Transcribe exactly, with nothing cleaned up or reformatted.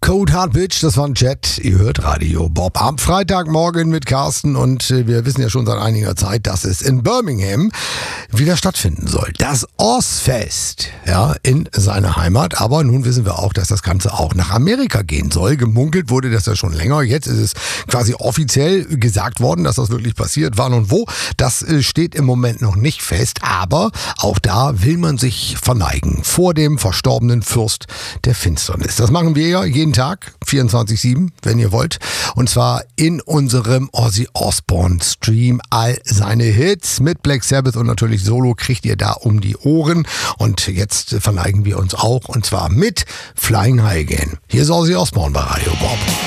Cold Hard Bitch, das war ein Jet. Ihr hört Radio Bob am Freitagmorgen mit Carsten und wir wissen ja schon seit einiger Zeit, dass es in Birmingham wieder stattfinden soll. Das Ozzfest, ja, in seiner Heimat. Aber nun wissen wir auch, dass das Ganze auch nach Amerika gehen soll. Gemunkelt wurde das ja schon länger. Jetzt ist es quasi offiziell gesagt worden, dass das wirklich passiert. Wann und wo, das steht im Moment noch nicht fest. Aber auch da will man sich verneigen vor dem verstorbenen Fürst der Finsternis. Das machen wir ja jeden Tag, vierundzwanzig sieben, wenn ihr wollt. Und zwar in unserem Ozzy Osbourne Stream. All seine Hits mit Black Sabbath und natürlich Solo kriegt ihr da um die Ohren. Und jetzt verneigen wir uns auch, und zwar mit Flying High Again. Hier ist Ozzy Osbourne bei Radio Bob.